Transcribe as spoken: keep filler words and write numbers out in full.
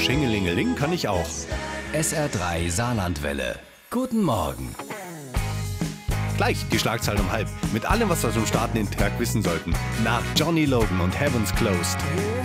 Schingelingeling kann ich auch. S R drei Saarlandwelle. Guten Morgen. Gleich die Schlagzeilen um halb. Mit allem, was wir zum Starten in den Tag wissen sollten. Nach Johnny Logan und Heaven's Closed.